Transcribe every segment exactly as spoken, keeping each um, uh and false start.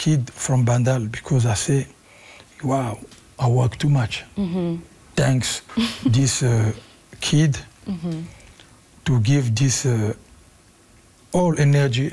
kid from Bandal because I say, wow, I work too much. Mm-hmm. Thanks this uh, kid mm-hmm. to give this uh, all energy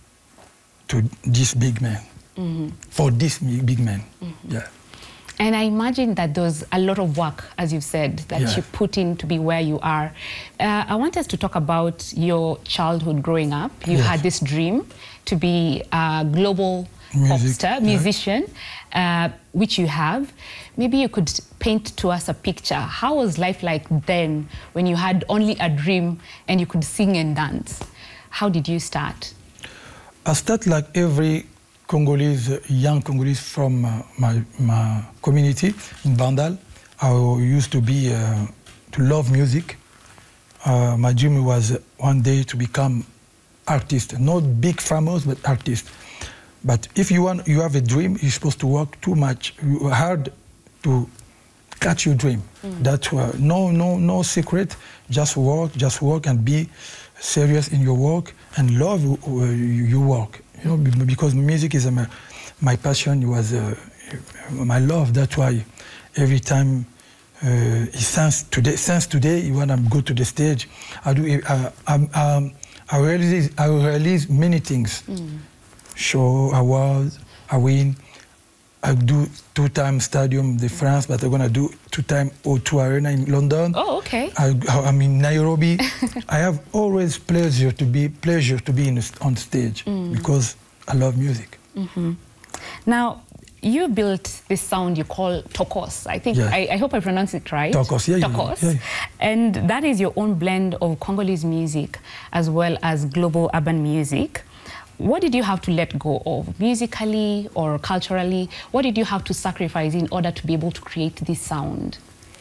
to this big man, mm-hmm. for this big man, mm-hmm. yeah. And I imagine that there's a lot of work, as you've said, that yeah. you put in to be where you are. Uh, I want us to talk about your childhood growing up. You yes. had this dream to be a global Music, pop star, musician, yeah. uh, which you have. Maybe you could paint to us a picture. How was life like then when you had only a dream and you could sing and dance? How did you start? I started like every Congolese, young Congolese from uh, my, my community in Bandal. I used to be, uh, to love music. Uh, my dream was one day to become artist, not big famous, but artist. But if you want, you have a dream, you're supposed to work too much, hard to catch your dream. Mm. That's uh, no, no, no secret. Just work, just work, and be serious in your work and love uh, your work. You know, because music is uh, my, my passion. It was uh, my love. That's why every time uh, since today, since today, when I go to the stage, I do. Uh, I'm, um, I release, I release many things. Mm. Show, awards, I win. I do two-time Stadium de France, but I'm gonna do two-time O two Arena in London. Oh, okay. I, I'm in Nairobi. I have always pleasure to be pleasure to be in, on stage mm. because I love music. Mm-hmm. Now, you built this sound you call Tokos. I think yeah. I, I hope I pronounce it right. Tokos, yeah, Tokos. Yeah, yeah. And that is your own blend of Congolese music as well as global urban music. What did you have to let go of, musically or culturally? What did you have to sacrifice in order to be able to create this sound?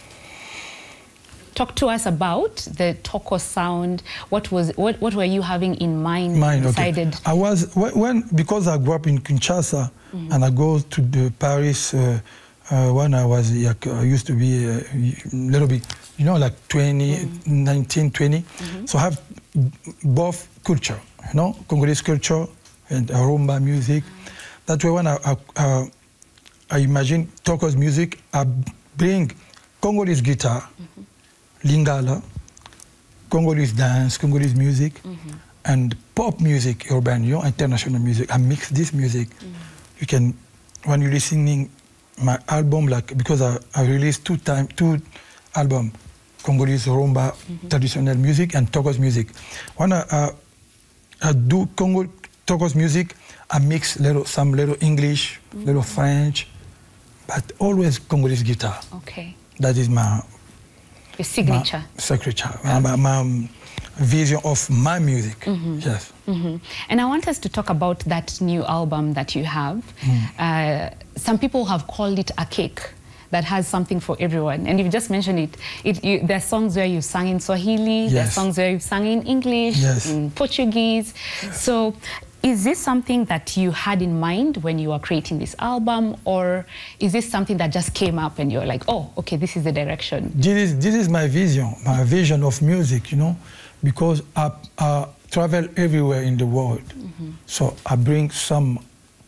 Talk to us about the Tokos sound. What was what, what were you having in mind? Mind, decided? Okay. I was when because I grew up in Kinshasa mm-hmm. and I go to the Paris uh, uh, when I was like, I used to be a little bit, you know, like twenty, mm-hmm. nineteen, twenty. Mm-hmm. So I have both culture. You know, Congolese culture and rumba music. That's why when I, I, uh, I imagine Tokos music, I bring Congolese guitar, mm-hmm. Lingala, Congolese dance, Congolese music, mm-hmm. and pop music, urban, you know, international music. I mix this music. Mm-hmm. You can, when you're listening my album, like because I, I released two time two album, Congolese rumba, mm-hmm. traditional music, and Tokos music. When I, uh, I do Congo Tokos music, I mix little, some little English, mm-hmm. little French, but always Congolese guitar. Okay. That is my... Your signature. My signature, okay. my, my vision of my music, mm-hmm. yes. Mm-hmm. And I want us to talk about that new album that you have. Mm. Uh, some people have called it a cake that has something for everyone. And you've just mentioned it. it you, there are songs where you sang in Swahili, yes. there are songs where you sang in English, yes. in Portuguese. Yes. So is this something that you had in mind when you were creating this album, or is this something that just came up and you're like, oh, okay, this is the direction? This is, this is my vision, my vision of music, you know, because I, I travel everywhere in the world. Mm-hmm. So I bring some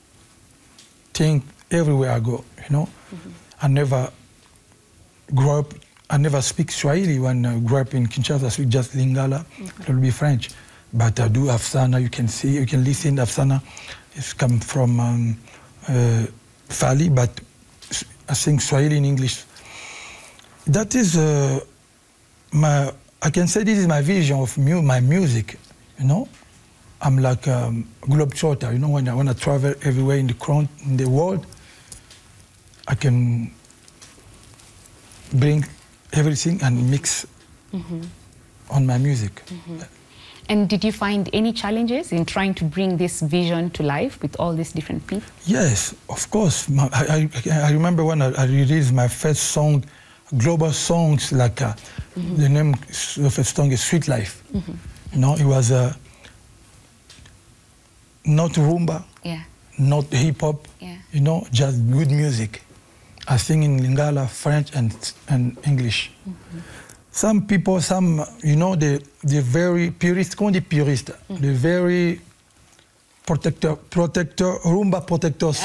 thing everywhere I go, you know. Mm-hmm. I never grew up, I never speak Swahili when I grew up in Kinshasa. I speak just Lingala, mm-hmm. a little bit French. But I do Afsana, you can see, you can listen to Afsana. It's come from um, uh, Fali, but I sing Swahili in English. That is uh, my, I can say this is my vision of mu my music, you know. I'm like a um, globetrotter, you know, when I, when I travel everywhere in the, crown, in the world, I can bring everything and mix mm-hmm. on my music. Mm-hmm. And did you find any challenges in trying to bring this vision to life with all these different people? Yes, of course. I, I, I remember when I, I released my first song, global songs, like uh, mm-hmm. the name of the song is Sweet Life. Mm-hmm. You know, it was uh, not rumba, yeah. not hip-hop, yeah. you know, just good music. I sing in Lingala, French, and, and English. Mm-hmm. Some people, some, you know, they, they're very purist, qu'on dit puriste, mm-hmm. they're very protector, protector, rumba protectors.